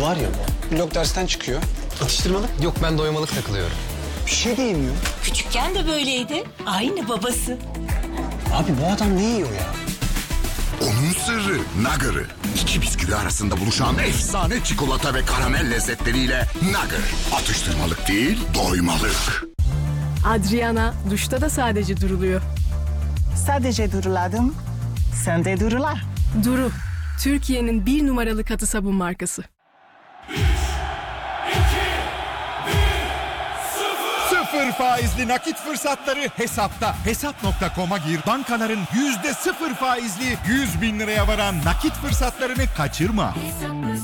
var ya bu. Blok dersten çıkıyor. Atıştırmalık. Yok, ben doymalık takılıyorum. Bir şey de yemiyor. Küçükken de böyleydi. Aynı babası. Abi bu adam ne yiyor ya? Onun sırrı Nugger'ı. İki bisküvi arasında buluşan efsane çikolata ve karamel lezzetleriyle Nugger. Atıştırmalık değil, doymalık. Adriana duşta da sadece duruluyor. Sadece duruladım. Sen de durula. Duru, Türkiye'nin 1 numaralı katı sabun markası. Sıfır faizli nakit fırsatları Hesap'ta. Hesap.com'a gir. Bankaların %0 faizli 100 bin liraya varan nakit fırsatlarını kaçırma.